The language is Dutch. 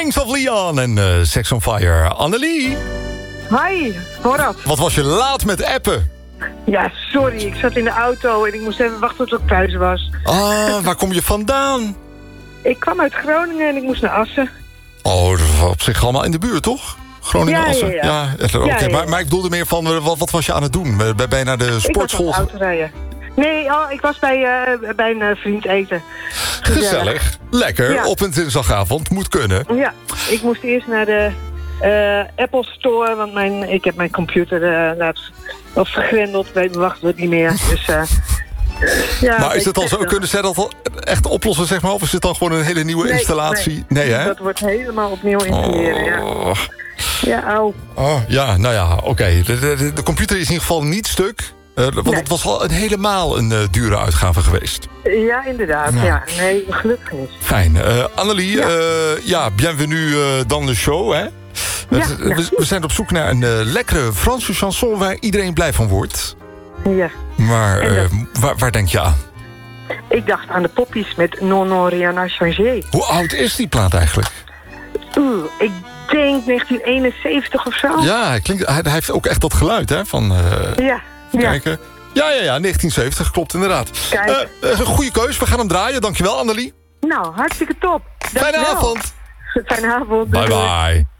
Kings of Leon en Sex on Fire. Annelie. Hi, vooraf. Wat was je laat met appen? Ja, sorry, ik zat in de auto en ik moest even wachten tot ik thuis was. Waar kom je vandaan? Ik kwam uit Groningen en ik moest naar Assen. Oh, dat was op zich allemaal in de buurt, toch? Groningen, Assen? Ja. Oké. Maar ik bedoelde meer van, wat was je aan het doen? Ben je naar de sportschool? Ik was aan het autorijden. Nee, ik was bij een vriend eten. Gezellig. Lekker. Ja. Op een dinsdagavond. Moet kunnen. Ja, ik moest eerst naar de Apple Store, want ik heb mijn computer vergrendeld. We wachten het niet meer. Dus, maar is het al zo? Kunnen zij dat al echt oplossen, zeg maar? Of is het dan gewoon een hele nieuwe installatie? Nee, hè? Dat wordt helemaal opnieuw installeren, ja. Ja, auw. Oh, ja, nou ja, oké. De computer is in ieder geval niet stuk. Want het was al helemaal een dure uitgave geweest. Ja, inderdaad. Nou. Ja, nee, gelukkig niet. Fijn. Annelie, bienvenue dans le show, hè? We zijn op zoek naar een lekkere Franse chanson waar iedereen blij van wordt. Ja. Maar waar denk je aan? Ik dacht aan de poppies met Non Non Rien n'a changé. Hoe oud is die plaat eigenlijk? Ik denk 1971 of zo. Ja, hij heeft ook echt dat geluid, hè? Van, kijken. Ja, 1970, klopt inderdaad. Goeie keus, we gaan hem draaien. Dankjewel, Annelie. Nou, hartstikke top. Fijne avond. Fijne avond. Bye bye.